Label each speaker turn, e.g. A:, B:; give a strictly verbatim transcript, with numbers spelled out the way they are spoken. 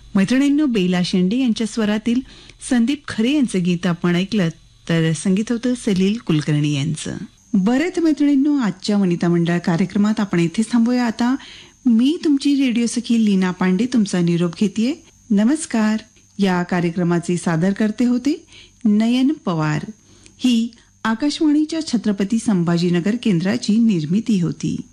A: मैत्रिणींनो, बेला शेंडे यांच्या स्वरातील संदीप खरे यांचं गीत आपण ऐकलं, तर संगीत होतं सलील कुलकर्णी यांचं. बरेच मैत्रिणींनो, आजच्या वनिता मंडळ कार्यक्रमात आपण इथेच थांबूया. आता मी तुमची रेडिओ सखी लीना पांडे तुमचा निरोप घेतेय. नमस्कार. या कार्यक्रमाचे सादर करते होते नयन पवार. ही आकाशवाणीच्या छत्रपती संभाजीनगर केंद्राची निर्मिती होती.